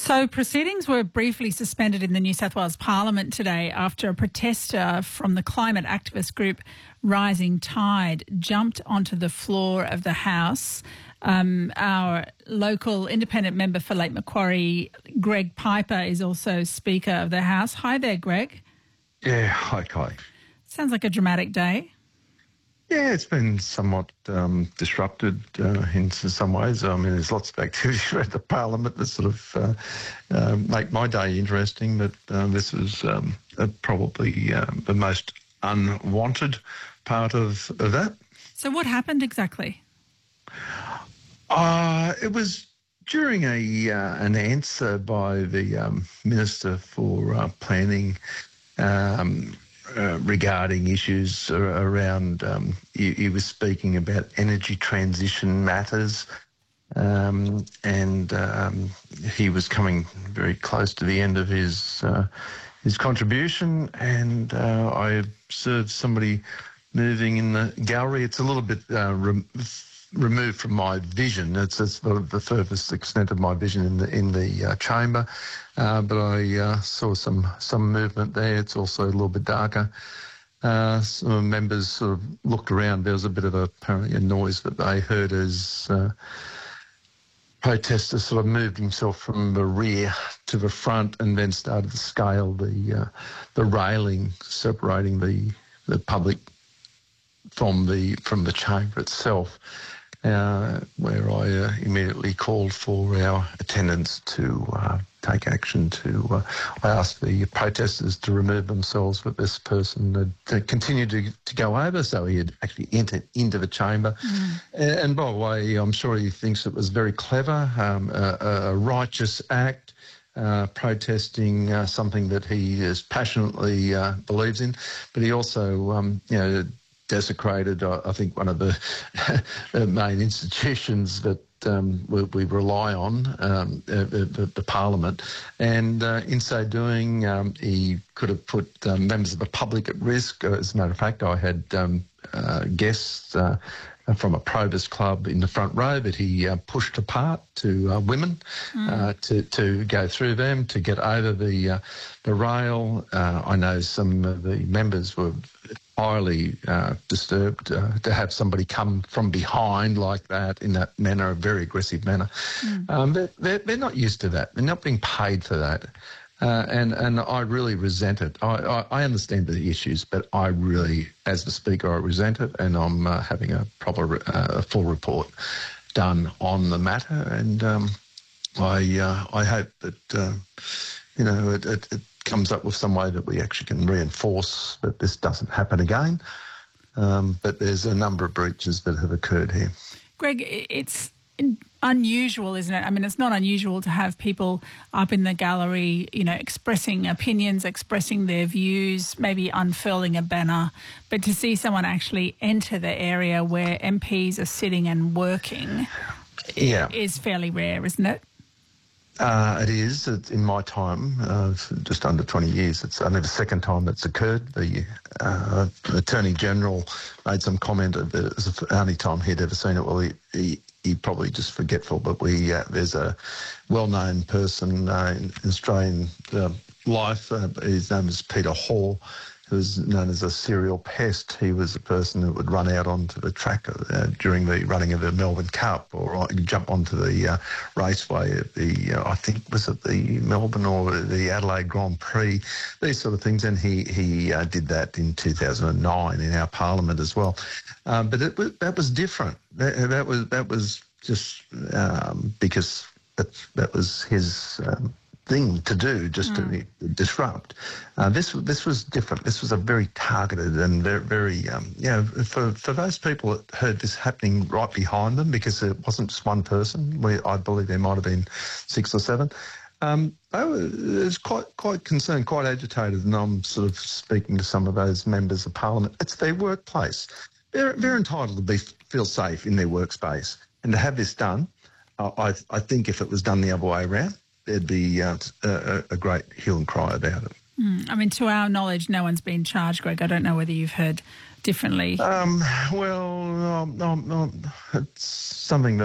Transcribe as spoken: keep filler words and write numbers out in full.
So proceedings were briefly suspended in the New South Wales Parliament today after a protester from the climate activist group Rising Tide jumped onto the floor of the House. Um, our local independent member for Lake Macquarie, Greg Piper, is also Speaker of the House. Hi there, Greg. Yeah, hi, Kai. Sounds like a dramatic day. Yeah, it's been somewhat um, disrupted uh, in some ways. I mean, there's lots of activities around the Parliament that sort of uh, uh, make my day interesting, but uh, this was um, uh, probably uh, the most unwanted part of, of that. So what happened exactly? Uh, it was during a uh, an answer by the um, Minister for uh, Planning um Uh, regarding issues around, um, he, he was speaking about energy transition matters, um, and um, he was coming very close to the end of his uh, his contribution, and uh, I observed somebody moving in the gallery. It's a little bit uh, re- removed from my vision. It's, it's the, the furthest extent of my vision in the in the uh, chamber. Uh, but I uh, saw some some movement there. It's also a little bit darker. Uh, some members sort of looked around. There was a bit of a, apparently a noise that they heard as uh, protesters sort of moved himself from the rear to the front and then started to scale the uh, the railing separating the the public from the from the chamber itself. Uh, where I uh, immediately called for our attendants to uh, take action to, uh, I asked the protesters to remove themselves, but this person had continued to, to go over, so he had actually entered into the chamber. Mm. And, and by the way, I'm sure he thinks it was very clever, um, a, a righteous act, uh, protesting uh, something that he is passionately uh, believes in, but he also, um, you know, desecrated, I think, one of the main institutions that um, we, we rely on, um, the, the Parliament. And uh, in so doing, um, he could have put um, members of the public at risk. As a matter of fact, I had um, uh, guests uh, from a Probus club in the front row that he uh, pushed apart to uh, women mm. uh, to, to go through them, to get over the, uh, the rail. Uh, I know some of the members were highly uh, disturbed uh, to have somebody come from behind like that in that manner, a very aggressive manner. Mm. Um, they're, they're, they're not used to that. They're not being paid for that. Uh, and, and I really resent it. I, I, I understand the issues, but I really, as the Speaker, I resent it, and I'm uh, having a proper, uh, full report done on the matter. And um, I uh, I hope that, uh, you know, it, it, it comes up with some way that we actually can reinforce that this doesn't happen again. Um, but there's a number of breaches that have occurred here. Greg, it's unusual, isn't it? I mean, it's not unusual to have people up in the gallery, you know, expressing opinions, expressing their views, maybe unfurling a banner, but to see someone actually enter the area where M Ps are sitting and working yeah. is fairly rare, isn't it? Uh, it is. It's in my time, uh, just under twenty years, it's only the second time that's occurred. The uh, Attorney General made some comment that it was the only time he'd ever seen it. Well, he, he, he probably just forgetful, but we uh, there's a well-known person uh, in Australian uh, life. Uh, his name is Peter Hall, who was known as a serial pest. He was a person that would run out onto the track uh, during the running of the Melbourne Cup, or jump onto the uh, raceway at the, uh, I think, was it the Melbourne or the Adelaide Grand Prix, these sort of things. And he, he uh, did that in two thousand nine in our Parliament as well. Um, but it, that was different. That, that was that was just um, because that, that was his Um, thing to do, just mm. to disrupt. Uh, this this was different. This was a very targeted and very, very um, you know, for, for those people that heard this happening right behind them, because it wasn't just one person. We, I believe there might have been six or seven. Um, I was quite quite concerned, quite agitated, and I'm sort of speaking to some of those members of Parliament. It's their workplace. They're they're entitled to be feel safe in their workspace, and to have this done, uh, I I think if it was done the other way around, there'd be uh, a, a great hue and cry about it. Mm, I mean, to our knowledge, no one's been charged, Greg. I don't know whether you've heard differently. Um, well, um, um, um, it's something that